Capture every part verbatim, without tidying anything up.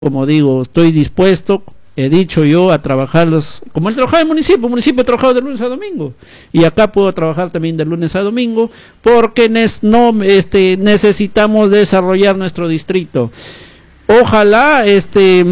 como digo, estoy dispuesto, he dicho yo, a trabajar los, como él trabajaba en el municipio, el municipio he trabajado de lunes a domingo, y acá puedo trabajar también de lunes a domingo, porque nes, no, este, necesitamos desarrollar nuestro distrito. Ojalá, este,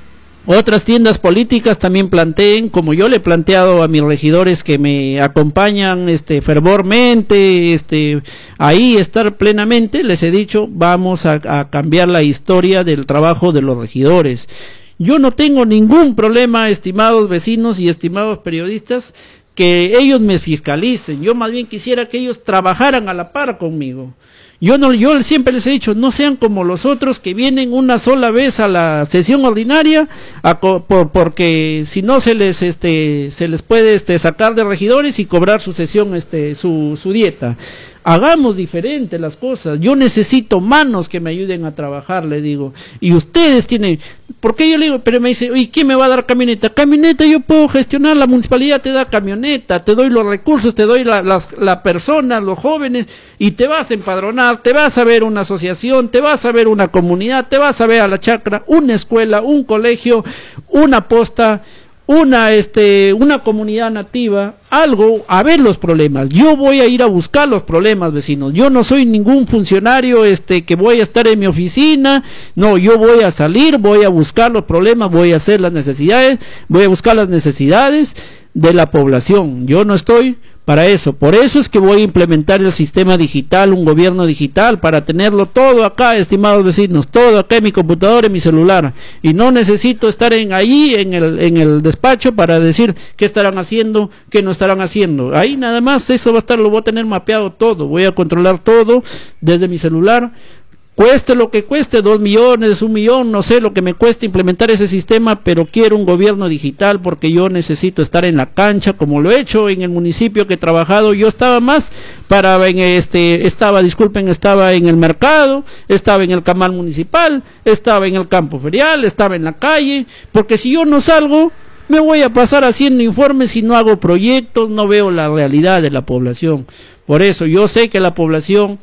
otras tiendas políticas también planteen, como yo le he planteado a mis regidores que me acompañan este fervormente, este ahí estar plenamente, les he dicho, vamos a, a cambiar la historia del trabajo de los regidores. Yo no tengo ningún problema, estimados vecinos y estimados periodistas, que ellos me fiscalicen. Yo más bien quisiera que ellos trabajaran a la par conmigo. Yo no, yo siempre les he dicho, no sean como los otros que vienen una sola vez a la sesión ordinaria, a, por, porque si no se les, este, se les puede, este, sacar de regidores y cobrar su sesión, este, su, su dieta. Hagamos diferente las cosas. Yo necesito manos que me ayuden a trabajar, le digo. Y ustedes tienen, porque yo le digo, pero me dice, oye, ¿quién me va a dar camioneta? Camioneta yo puedo gestionar, la municipalidad te da camioneta, te doy los recursos, te doy la, la, la persona, los jóvenes, y te vas a empadronar, te vas a ver una asociación, te vas a ver una comunidad, te vas a ver a la chacra, una escuela, un colegio, una posta, una este una comunidad nativa, algo, a ver los problemas. Yo voy a ir a buscar los problemas, vecinos. Yo no soy ningún funcionario este que voy a estar en mi oficina, no, yo voy a salir, voy a buscar los problemas, voy a hacer las necesidades, voy a buscar las necesidades de la población. Yo no estoy para eso, por eso es que voy a implementar el sistema digital, un gobierno digital, para tenerlo todo acá, estimados vecinos, todo acá en mi computadora, en mi celular, y no necesito estar en ahí, en el, en el despacho, para decir qué estarán haciendo, qué no estarán haciendo. Ahí nada más, eso va a estar, lo voy a tener mapeado todo, voy a controlar todo desde mi celular. Cueste lo que cueste, dos millones, un millón, no sé lo que me cueste implementar ese sistema, pero quiero un gobierno digital porque yo necesito estar en la cancha, como lo he hecho en el municipio que he trabajado. Yo estaba más para, en este, estaba, disculpen, estaba en el mercado, estaba en el camal municipal, estaba en el campo ferial, estaba en la calle, porque si yo no salgo, me voy a pasar haciendo informes y no hago proyectos, no veo la realidad de la población. Por eso yo sé que la población,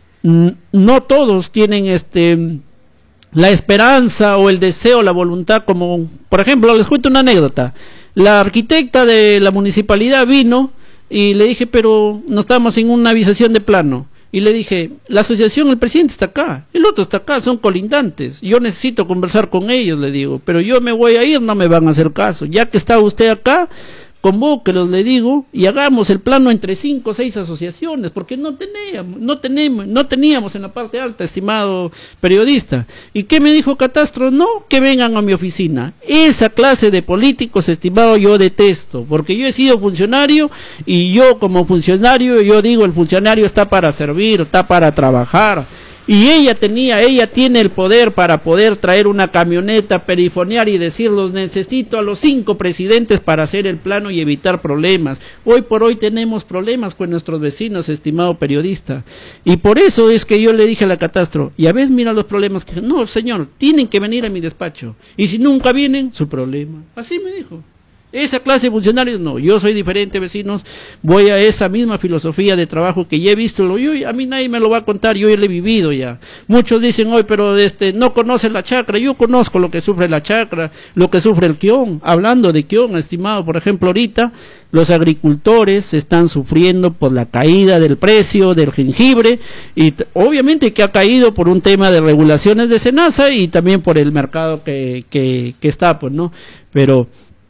no todos tienen este la esperanza o el deseo, la voluntad, como por ejemplo, les cuento una anécdota. La arquitecta de la municipalidad vino y le dije, pero no estamos en una avisación de plano, y le dije, la asociación, el presidente está acá, el otro está acá, son colindantes, yo necesito conversar con ellos, le digo, pero yo me voy a ir, no me van a hacer caso, ya que está usted acá, convóquelos, le digo, y hagamos el plano entre cinco o seis asociaciones, porque no teníamos, no tenemos, no teníamos en la parte alta, estimado periodista. ¿Y qué me dijo Catastro? No, que vengan a mi oficina. Esa clase de políticos, estimado, yo detesto, porque yo he sido funcionario, y yo como funcionario, yo digo, el funcionario está para servir, está para trabajar. Y ella tenía, ella tiene el poder para poder traer una camioneta, perifonear y decirlos, necesito a los cinco presidentes para hacer el plano y evitar problemas. Hoy por hoy tenemos problemas con nuestros vecinos, estimado periodista. Y por eso es que yo le dije a la Catastro, y a veces mira los problemas, que no, señor, tienen que venir a mi despacho. Y si nunca vienen, su problema. Así me dijo. Esa clase de funcionarios no, yo soy diferente, vecinos, voy a esa misma filosofía de trabajo que ya he visto, yo, a mí nadie me lo va a contar, yo ya lo he vivido ya. Muchos dicen hoy, pero este no conocen la chacra, yo conozco lo que sufre la chacra, lo que sufre el Quión. Hablando de Quión, estimado, por ejemplo, ahorita los agricultores están sufriendo por la caída del precio del jengibre, y obviamente que ha caído por un tema de regulaciones de SENASA y también por el mercado que, que, que está, pues, ¿no? Pero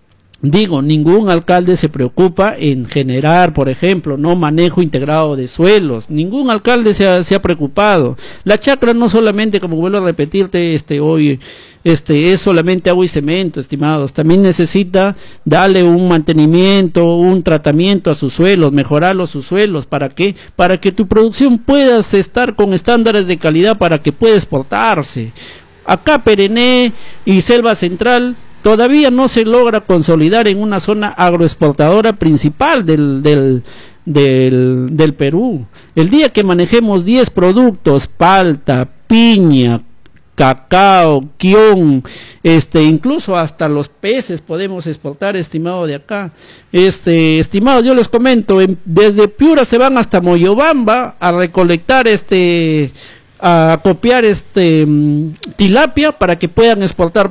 digo, ningún alcalde se preocupa en generar, por ejemplo, no manejo integrado de suelos, ningún alcalde se ha, se ha preocupado. La chacra no solamente, como vuelvo a repetirte, este hoy, este es solamente agua y cemento, estimados, también necesita darle un mantenimiento, un tratamiento a sus suelos, mejorar los sus suelos, ¿para qué? Para que tu producción pueda estar con estándares de calidad, para que pueda exportarse. Acá Perené y Selva Central todavía no se logra consolidar en una zona agroexportadora principal del, del, del, del Perú. El día que manejemos diez productos, palta, piña, cacao, quión, este, incluso hasta los peces podemos exportar, estimado, de acá. Este, estimados, yo les comento, en, desde Piura se van hasta Moyobamba a recolectar este a copiar este mm, tilapia para que puedan exportar